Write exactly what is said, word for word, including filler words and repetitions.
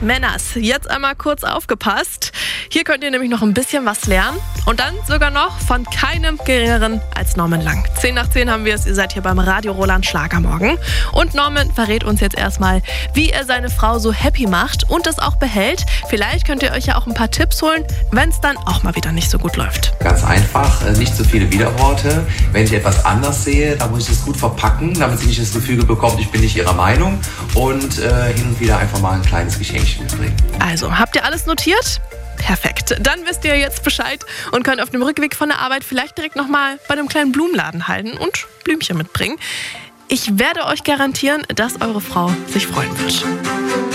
Männers. Jetzt einmal kurz aufgepasst. Hier könnt ihr nämlich noch ein bisschen was lernen. Und dann sogar noch von keinem Geringeren als Norman Lang. zehn nach zehn haben wir es, ihr seid hier beim Radio Roland Schlagermorgen. Und Norman verrät uns jetzt erstmal, wie er seine Frau so happy macht und das auch behält. Vielleicht könnt ihr euch ja auch ein paar Tipps holen, wenn es dann auch mal wieder nicht so gut läuft. Ganz einfach, nicht zu viele Widerworte. Wenn ich etwas anders sehe, dann muss ich es gut verpacken, damit sie nicht das Gefühl bekommt, ich bin nicht ihrer Meinung. Und äh, hin und wieder einfach mal ein kleines Geschenkchen mitbringen. Also, habt ihr alles notiert? Perfekt. Dann wisst ihr jetzt Bescheid und könnt auf dem Rückweg von der Arbeit vielleicht direkt nochmal bei einem kleinen Blumenladen halten und Blümchen mitbringen. Ich werde euch garantieren, dass eure Frau sich freuen wird.